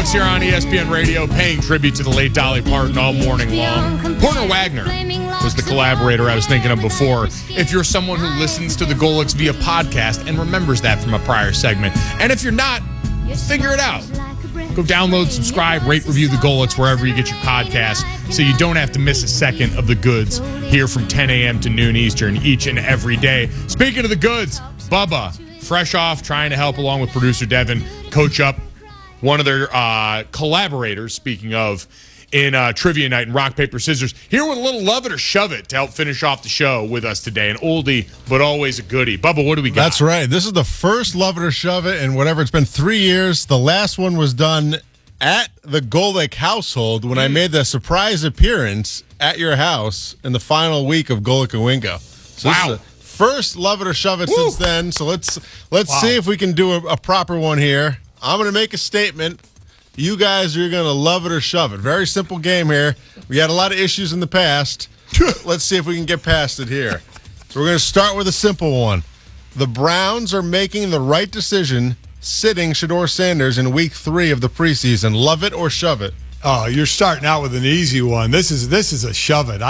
Golics here on ESPN Radio, paying tribute to the late Dolly Parton all morning long. Porter Wagner was the collaborator I was thinking of before. If you're someone who listens to the Golics via podcast and remembers that from a prior segment, and if you're not, figure it out. Go download, subscribe, rate, review the Golics wherever you get your podcasts so you don't have to miss a second of the goods here from 10 a.m. to noon Eastern each and every day. Speaking of the goods, Bubba, fresh off, trying to help along with producer Devin coach up one of their collaborators, speaking of, in Trivia Night and Rock, Paper, Scissors. Here with a little Love It or Shove It to help finish off the show with us today. An oldie, but always a goodie. Bubba, what do we got? That's right. This is the first Love It or Shove It in whatever. It's been 3 years. The last one was done at the Golic household when I made the surprise appearance at your house in the final week of Golic and Wingo. So wow. This is the first Love It or Shove It since then. So let's see if we can do a proper one here. I'm going to make a statement. You guys are going to love it or shove it. Very simple game here. We had a lot of issues in the past. Let's see if we can get past it here. So we're going to start with a simple one. The Browns are making the right decision sitting Shedeur Sanders in week 3 of the preseason. Love it or shove it. Oh, you're starting out with an easy one. This is a shove it.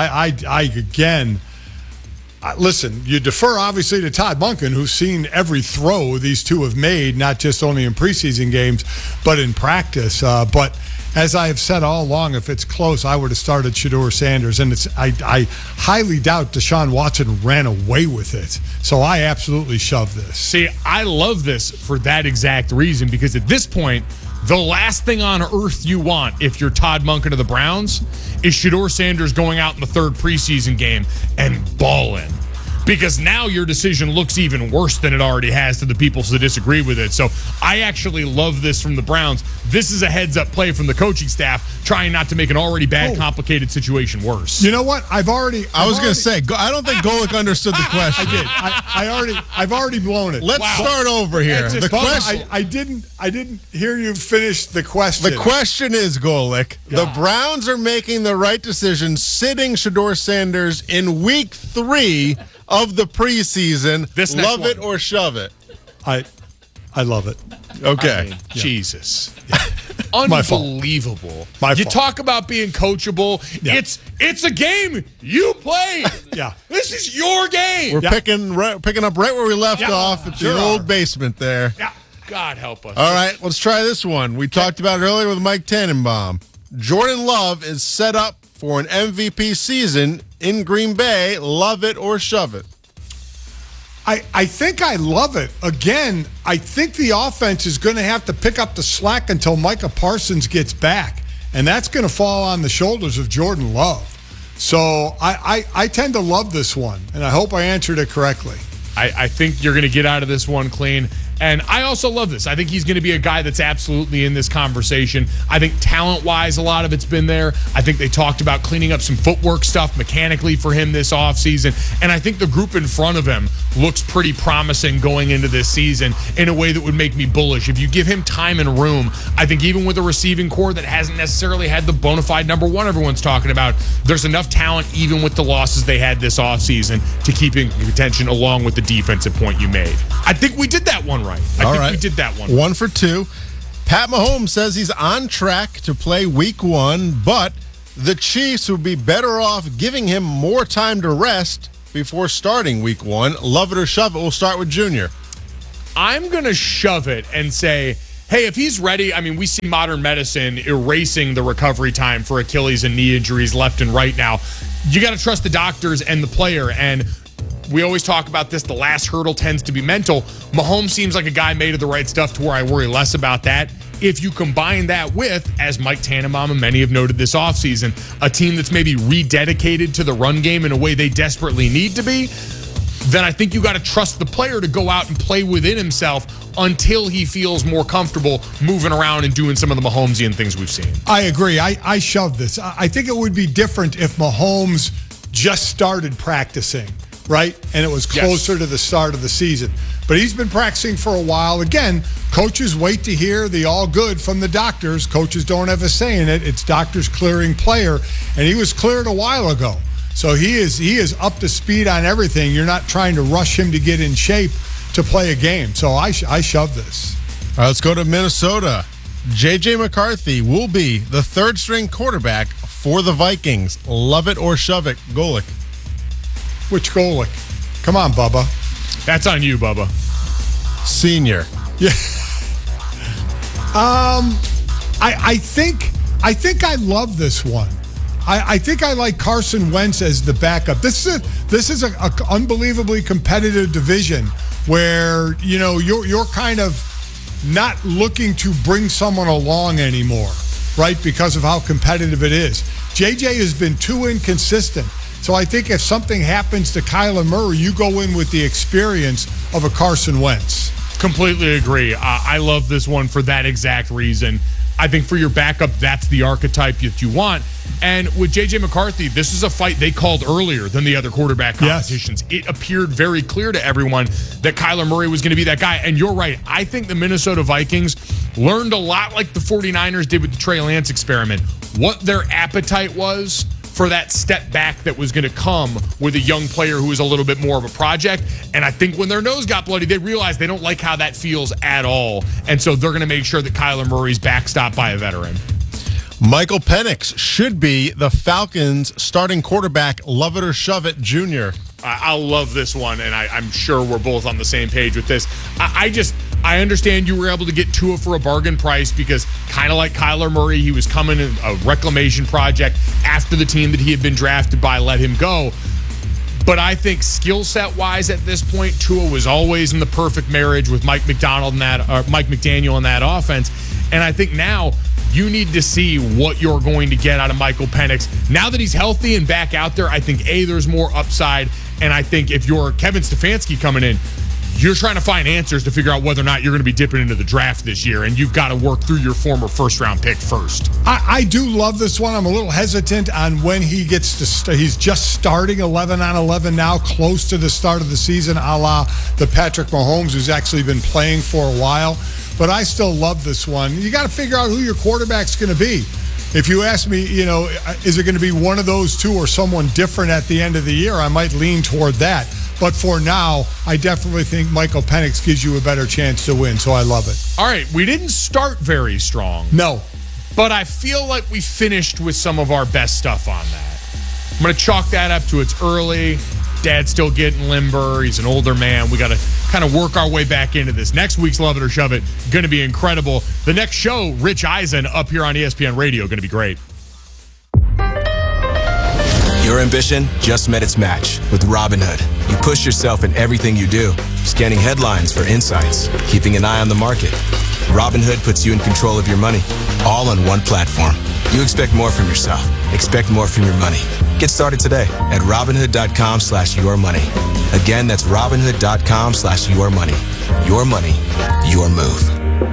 Listen, you defer obviously to Todd Monken, who's seen every throw these two have made, not just only in preseason games, but in practice. But as I have said all along, if it's close, I would have started Shedeur Sanders. And I highly doubt Deshaun Watson ran away with it. So I absolutely shove this. See, I love this for that exact reason, because at this point, the last thing on earth you want, if you're Todd Monken of the Browns, is Shedeur Sanders going out in the third preseason game and balling. Because now your decision looks even worse than it already has to the people who disagree with it. So I actually love this from the Browns. This is a heads-up play from the coaching staff, trying not to make an already bad, complicated situation worse. You know what? I was going to say, I don't think Golic understood the question. I did. I've already blown it. Let's start over here. The question. I didn't hear you finish the question. The question is, Golic, the Browns are making the right decision sitting Shedeur Sanders in week 3 of the preseason. Love it or shove it. I love it. Okay. Jesus. Unbelievable. My you fault. Talk about being coachable. Yeah. It's a game you play. Yeah. This is your game. We're picking up right where we left off at the old basement there. Yeah. God help us. All right, let's try this one. We talked about it earlier with Mike Tannenbaum. Jordan Love is set up for an MVP season in Green Bay. Love it or shove it. I think I love it. Again, I think the offense is going to have to pick up the slack until Micah Parsons gets back. And that's going to fall on the shoulders of Jordan Love. So I tend to love this one, and I hope I answered it correctly. I think you're going to get out of this one clean. And I also love this. I think he's going to be a guy that's absolutely in this conversation. I think talent-wise, a lot of it's been there. I think they talked about cleaning up some footwork stuff mechanically for him this offseason. And I think the group in front of him looks pretty promising going into this season in a way that would make me bullish. If you give him time and room, I think even with a receiving core that hasn't necessarily had the bona fide number one everyone's talking about, there's enough talent even with the losses they had this offseason to keep in contention along with the defensive point you made. I think we did that one right. I think we did that one. 1 for 2. Pat Mahomes says he's on track to play week 1, but the Chiefs would be better off giving him more time to rest before starting week 1. Love it or shove it. We'll start with Junior. I'm going to shove it and say, hey, if he's ready, I mean, we see modern medicine erasing the recovery time for Achilles and knee injuries left and right now. You got to trust the doctors and the player, and we always talk about this. The last hurdle tends to be mental. Mahomes seems like a guy made of the right stuff to where I worry less about that. If you combine that with, as Mike Tannenbaum and many have noted this offseason, a team that's maybe rededicated to the run game in a way they desperately need to be, then I think you got to trust the player to go out and play within himself until he feels more comfortable moving around and doing some of the Mahomesian things we've seen. I agree. I shoved this. I think it would be different if Mahomes just started practicing, right? And it was closer to the start of the season. But he's been practicing for a while. Again, coaches wait to hear the all good from the doctors. Coaches don't have a say in it. It's doctors clearing player. And he was cleared a while ago. So he is up to speed on everything. You're not trying to rush him to get in shape to play a game. So I shove this. All right, let's go to Minnesota. J.J. McCarthy will be the third-string quarterback for the Vikings. Love it or shove it, Golic. Which Golic? Come on, Bubba. That's on you, Bubba. Senior. Yeah. I think I love this one. I think I like Carson Wentz as the backup. This is an unbelievably competitive division where you're kind of not looking to bring someone along anymore, right? Because of how competitive it is. JJ has been too inconsistent. So I think if something happens to Kyler Murray, you go in with the experience of a Carson Wentz. Completely agree. I love this one for that exact reason. I think for your backup, that's the archetype that you want. And with J.J. McCarthy, this is a fight they called earlier than the other quarterback competitions. Yes. It appeared very clear to everyone that Kyler Murray was going to be that guy. And you're right. I think the Minnesota Vikings learned a lot like the 49ers did with the Trey Lance experiment, what their appetite was for that step back that was going to come with a young player who was a little bit more of a project. And I think when their nose got bloody, they realized they don't like how that feels at all. And so they're going to make sure that Kyler Murray's backstopped by a veteran. Michael Penix should be the Falcons' starting quarterback, love it or shove it, Junior. I love this one, and I'm sure we're both on the same page with this. I understand you were able to get Tua for a bargain price because kind of like Kyler Murray, he was coming in a reclamation project after the team that he had been drafted by let him go. But I think skill set wise at this point, Tua was always in the perfect marriage with Mike McDaniel in that offense. And I think now you need to see what you're going to get out of Michael Penix. Now that he's healthy and back out there, I think, there's more upside. And I think if you're Kevin Stefanski coming in, you're trying to find answers to figure out whether or not you're going to be dipping into the draft this year, and you've got to work through your former first-round pick first. I do love this one. I'm a little hesitant on when he gets to start. He's just starting 11 on 11 now, close to the start of the season, a la the Patrick Mahomes, who's actually been playing for a while. But I still love this one. You got to figure out who your quarterback's going to be. If you ask me, is it going to be one of those two or someone different at the end of the year, I might lean toward that. But for now, I definitely think Michael Penix gives you a better chance to win, so I love it. All right, we didn't start very strong. No. But I feel like we finished with some of our best stuff on that. I'm going to chalk that up to it's early. Dad's still getting limber. He's an older man. We got to kind of work our way back into this. Next week's Love It or Shove It, going to be incredible. The next show, Rich Eisen up here on ESPN Radio, going to be great. Your ambition just met its match with Robinhood. You push yourself in everything you do, scanning headlines for insights, keeping an eye on the market. Robinhood puts you in control of your money, all on one platform. You expect more from yourself. Expect more from your money. Get started today at Robinhood.com/yourmoney. Again, that's Robinhood.com/yourmoney. Your money, your move.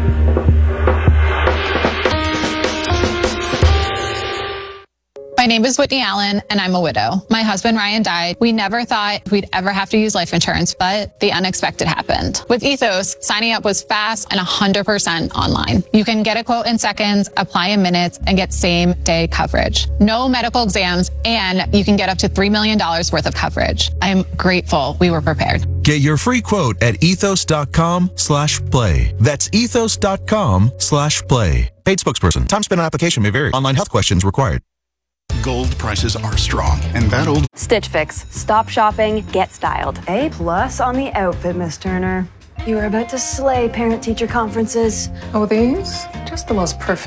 My name is Whitney Allen, and I'm a widow. My husband, Ryan, died. We never thought we'd ever have to use life insurance, but the unexpected happened. With Ethos, signing up was fast and 100% online. You can get a quote in seconds, apply in minutes, and get same-day coverage. No medical exams, and you can get up to $3 million worth of coverage. I'm grateful we were prepared. Get your free quote at ethos.com/play. That's ethos.com/play. Paid spokesperson. Time spent on application may vary. Online health questions required. Gold prices are strong, and that old Stitch Fix. Stop shopping, get styled. A+ on the outfit, Miss Turner. You are about to slay parent-teacher conferences. Oh, these? Just the most perfect